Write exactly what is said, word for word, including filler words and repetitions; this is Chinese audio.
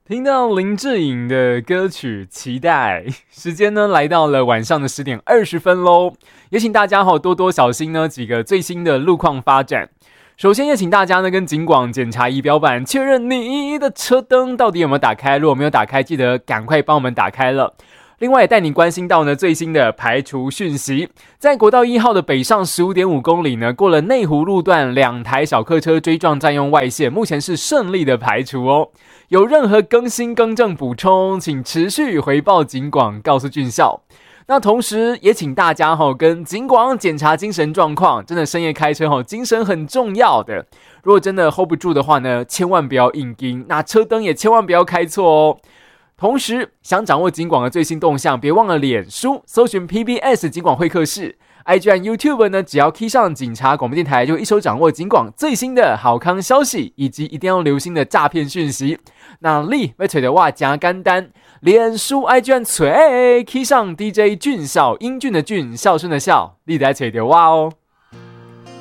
听到林志颖的歌曲，期待。时间呢来到了晚上的十点二十分喽，也请大家好多多小心呢几个最新的路况发展。首先也请大家呢跟警广检查仪表板，确认你的车灯到底有没有打开，如果没有打开，记得赶快帮我们打开了。另外也带你关心到呢最新的排除讯息，在国道一号的北上 十五点五公里呢，过了内湖路段，两台小客车追撞占用外线，目前是顺利的排除哦。有任何更新更正补充，请持续回报警广，告诉军校。那同时也请大家吼跟警广检查精神状况，真的深夜开车吼精神很重要的。如果真的 hold 不住的话呢，千万不要硬盯，那车灯也千万不要开错哦。同时想掌握警广的最新动向，别忘了脸书搜寻 P B S 警广会客室， I G 和 YouTube 呢，只要 key 上警察广播电台，就一手掌握警广最新的好康消息，以及一定要留心的诈骗讯息。那你要找的话加简单，脸书 I G 和找 key 上 D J 俊孝，英俊的俊，孝顺的孝，你来找到我哦。